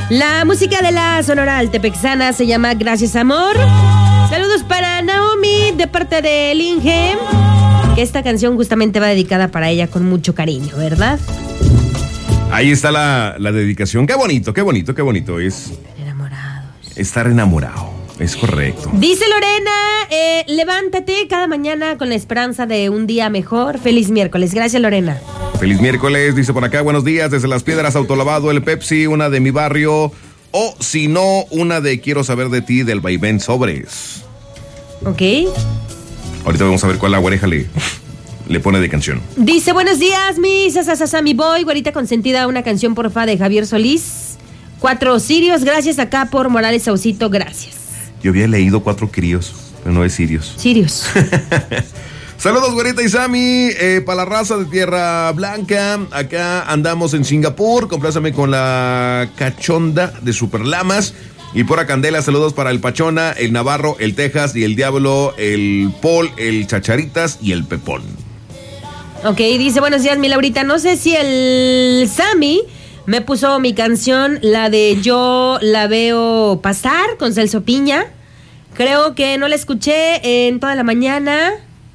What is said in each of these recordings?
La música de la Sonora Altepexana se llama Gracias Amor. Saludos para Naomi de parte del Inge, que esta canción justamente va dedicada para ella con mucho cariño, ¿verdad? Ahí está la dedicación. Qué bonito es estar enamorado. Es correcto. Dice Lorena, levántate cada mañana con la esperanza de un día mejor. Feliz miércoles. Gracias, Lorena. Feliz miércoles, dice por acá. Buenos días, desde Las Piedras, Autolavado, el Pepsi, una de mi barrio. O si no, una de Quiero saber de ti del Vaivén Sobres. Ok. Ahorita vamos a ver cuál la oreja le pone de canción. Dice, buenos días, mi boy, güerita consentida, una canción porfa de Javier Solís. 4 Sirios, gracias acá por Morales Saucito, gracias. Yo había leído 4 críos, pero no es Sirios. Sirios. Saludos, güerita y Sammy, para la raza de Tierra Blanca. Acá andamos en Singapur. Complázame con la cachonda de Superlamas. Y por Candela, saludos para el Pachona, el Navarro, el Texas y el Diablo, el Paul, el Chacharitas y el Pepón. Ok, dice, buenos días, mi Laurita. No sé si el Sammy me puso mi canción, la de Yo la veo pasar, con Celso Piña. Creo que no la escuché en toda la mañana.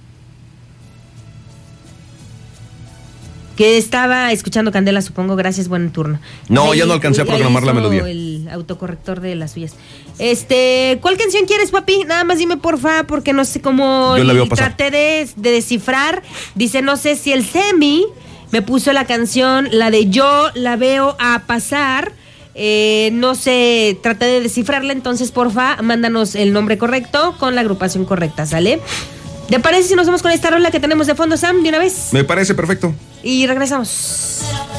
Que estaba escuchando Candela, supongo. Gracias, buen turno. No, ya no alcancé a programar la melodía. El autocorrector de las suyas. ¿Cuál canción quieres, papi? Nada más dime, porfa, porque no sé cómo. Yo la veo pasar. Traté de descifrar. Dice, no sé si el Semi me puso la canción, la de Yo la veo a pasar. No sé, traté de descifrarla. Entonces, porfa, mándanos el nombre correcto con la agrupación correcta, ¿sale? ¿Te parece si nos vamos con esta rola que tenemos de fondo, Sam, de una vez? Me parece perfecto. Y regresamos.